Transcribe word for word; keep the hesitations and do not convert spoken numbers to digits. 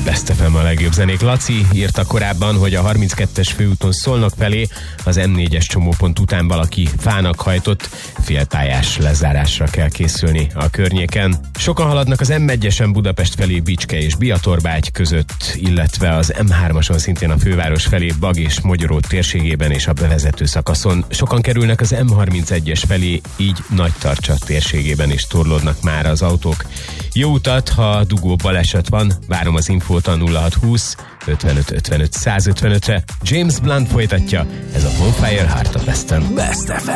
Best ef em a legjobb zenék. Laci írta korábban, hogy a harminckettes főúton Szolnok felé az em négyes csomópont után valaki fának hajtott, félpályás lezárásra kell készülni a környéken. Sokan haladnak az em egyesen Budapest felé Bicske és Biatorbágy között, illetve az em hármason szintén a főváros felé Bag és Mogyoró térségében és a bevezető szakaszon. Sokan kerülnek az em harmincegyes felé, így Nagytarcsa térségében is torlódnak már az autók. Jó utat, ha dugó baleset van, várom az infót a nulla hat húsz ötvenöt ötvenöt százötvenötre. James Blunt folytatja, ez a Bonfire Heart of Western. Best ef em.